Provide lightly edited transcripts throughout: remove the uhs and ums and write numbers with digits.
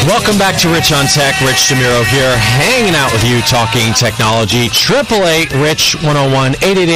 Welcome back to Rich on Tech. Rich DeMuro here, hanging out with you, talking technology. 888-RICH 101,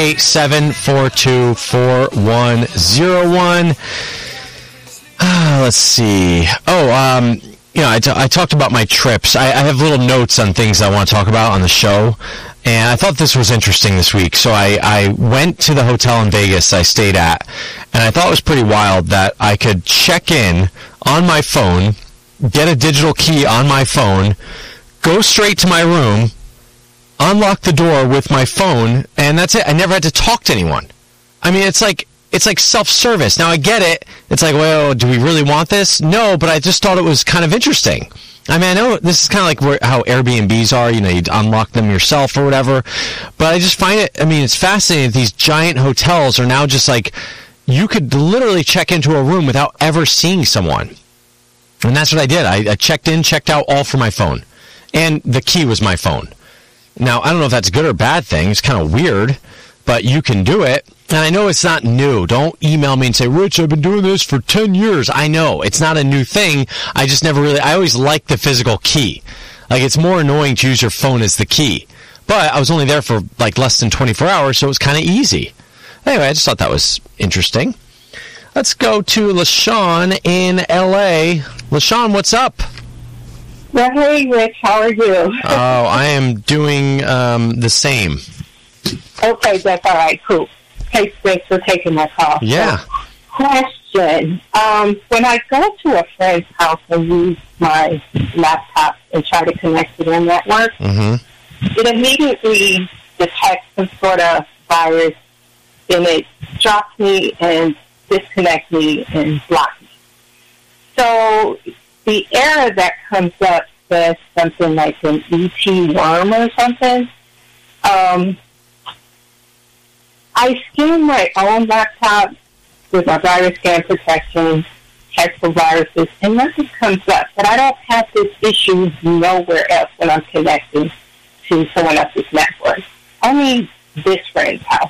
888-742-4101. Let's see. I talked about my trips. I have little notes on things I want to talk about on the show, and I thought this was interesting this week. So I went to the hotel in Vegas I stayed at, and I thought it was pretty wild that I could check in on my phone, get a digital key on my phone, go straight to my room, unlock the door with my phone, and that's it. I never had to talk to anyone. I mean, it's like self-service. Now, I get it. It's like, well, do we really want this? No, but I just thought it was kind of interesting. I mean, I know this is kind of like how Airbnbs are. You unlock them yourself or whatever. But I just find it, it's fascinating that these giant hotels are now just like, you could literally check into a room without ever seeing someone. And that's what I did. I checked in, checked out, all from my phone. And the key was my phone. Now, I don't know if that's a good or bad thing. It's kind of weird, but you can do it. And I know it's not new. Don't email me and say, Rich, I've been doing this for 10 years. I know. It's not a new thing. I just I always liked the physical key. Like, it's more annoying to use your phone as the key. But I was only there for, less than 24 hours, so it was kind of easy. Anyway, I just thought that was interesting. Let's go to LaShawn in L.A. LaShawn, what's up? Well, hey, Rich, how are you? Oh, I am doing the same. Okay, that's all right, cool. Hey, thanks for taking my call. Yeah. So, question. When I go to a friend's house and use my laptop and try to connect to their network, it immediately detects some sort of virus, and it drops me and disconnects me and blocks me. So the error that comes up says something like an ET worm or something. I scan my own laptop with my virus scan protection, check for viruses, and nothing comes up. But I don't have this issue nowhere else when I'm connecting to someone else's network. Only this friend's house.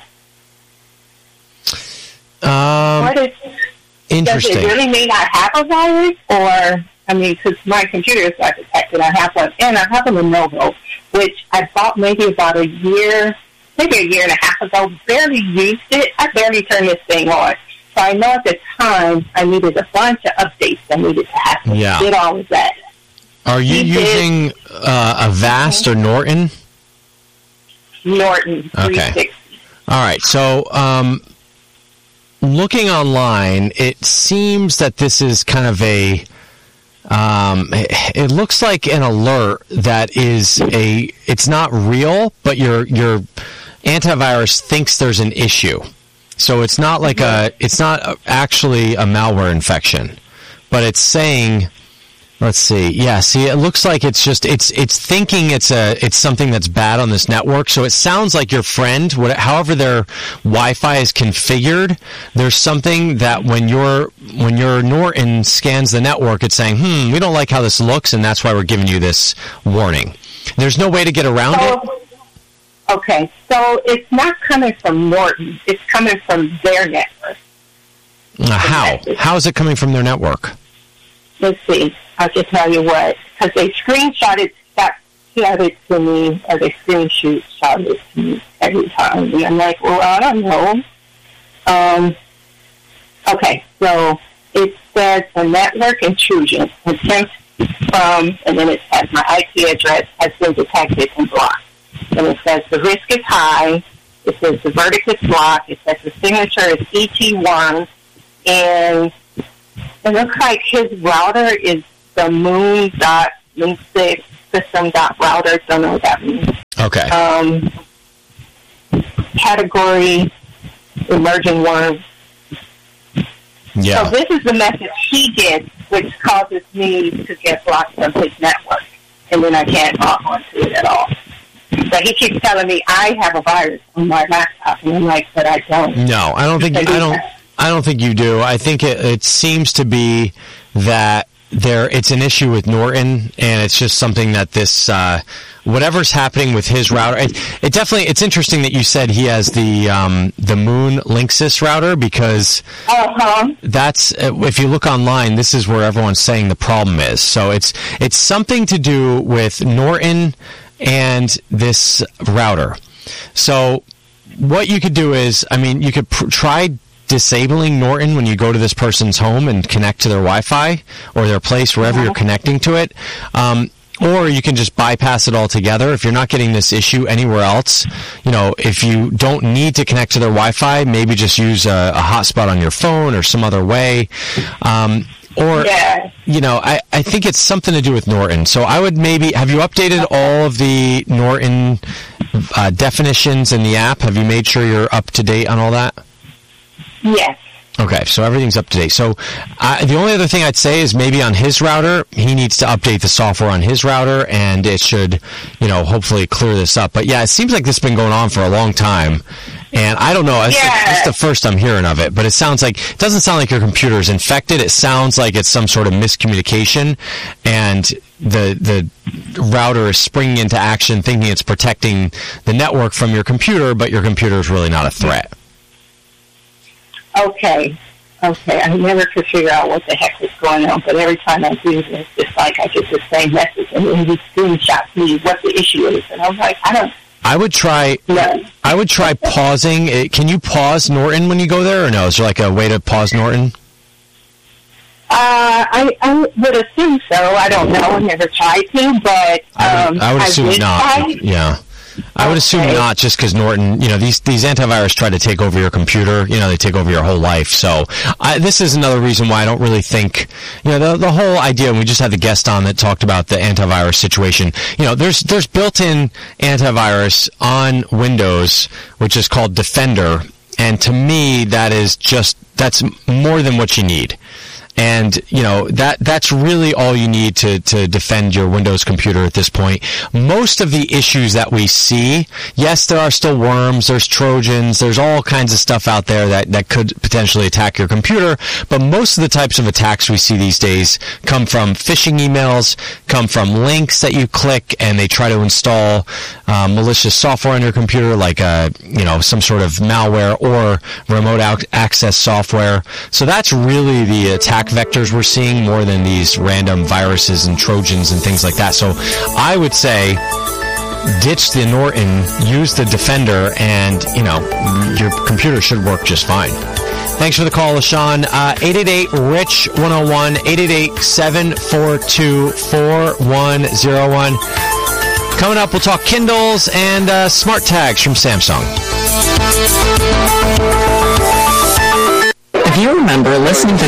Interesting. Does it really mean I have a virus? Or, because my computer is not detected, I have one. And I have a Lenovo, which I bought maybe about a year and a half ago. Barely used it. I barely turned this thing on. So I know at the time I needed a bunch of updates I needed to happen. Yeah. Did all of that. Are you using Avast or Norton? Norton 360. Okay. All right. So, looking online, it seems that this is kind of it looks like an alert that is it's not real, but your antivirus thinks there's an issue. So it's not like it's not actually a malware infection, but it's saying, let's see. Yeah, see, it looks like it's thinking it's something that's bad on this network. So it sounds like your friend, however their Wi-Fi is configured, there's something that when your Norton scans the network, it's saying, we don't like how this looks, and that's why we're giving you this warning. There's no way to get around it. Okay, so it's not coming from Norton. It's coming from their network. How? How is it coming from their network? Let's see. I can tell you what. Because they screenshot it to me, or they screenshot it to me every time. And I'm like, well, I don't know. Okay, so it says a network intrusion attempt from, and then it says my IP address has been detected and blocked. And it says the risk is high. It says the verdict is blocked. It says the signature is ET1. And it looks like his router is the moon.linkssystem.router. Don't know what that means. Okay. Category emerging worm. Yeah. So this is the message he gets, which causes me to get blocked from his network. And then I can't log onto it at all. But he keeps telling me I have a virus on my laptop, and I'm like, but I don't. No, I don't think you do. I think it seems to be that it's an issue with Norton, and it's just something that this whatever's happening with his router. It definitely, it's interesting that you said he has the Moon Linksys router, because that's, if you look online, this is where everyone's saying the problem is. So it's something to do with Norton and this router. So what you could do is, I mean, you could try disabling Norton when you go to this person's home and connect to their Wi-Fi or their place, wherever you're connecting to it. Or you can just bypass it altogether. If you're not getting this issue anywhere else, if you don't need to connect to their Wi-Fi, maybe just use a hotspot on your phone or some other way. I think it's something to do with Norton. So I would maybe, have you updated all of the Norton definitions in the app? Have you made sure you're up to date on all that? Yes. Okay, so everything's up to date. So the only other thing I'd say is maybe on his router, he needs to update the software on his router, and it should, hopefully clear this up. But yeah, it seems like this has been going on for a long time. And I don't know, it's the first I'm hearing of it, but it doesn't sound like your computer is infected. It sounds like it's some sort of miscommunication, and the router is springing into action thinking it's protecting the network from your computer, but your computer is really not a threat. Okay. I never could figure out what the heck was going on, but every time I do this, it's like I get the same message, and then he screenshots me what the issue is, and I was like, I would try pausing. Can you pause Norton when you go there, or no? Is there like a way to pause Norton? I would assume so. I don't know. I never tried to, but I would assume not. Yeah. I would assume not, just because Norton, these antivirus try to take over your computer. They take over your whole life. So this is another reason why I don't really think, the whole idea, and we just had the guest on that talked about the antivirus situation. There's built-in antivirus on Windows, which is called Defender. And to me, that's more than what you need. And, that's really all you need to defend your Windows computer at this point. Most of the issues that we see, yes, there are still worms, there's Trojans, there's all kinds of stuff out there that could potentially attack your computer, but most of the types of attacks we see these days come from phishing emails, come from links that you click, and they try to install malicious software on your computer, like, some sort of malware or remote access software. So that's really the attack vectors we're seeing, more than these random viruses and Trojans and things like that. So I would say ditch the Norton, use the Defender, and your computer should work just fine. Thanks for the call, LaShawn. 888-RICH-101, 888-742-4101. Coming up, we'll talk Kindles and smart tags from Samsung. If you remember listening to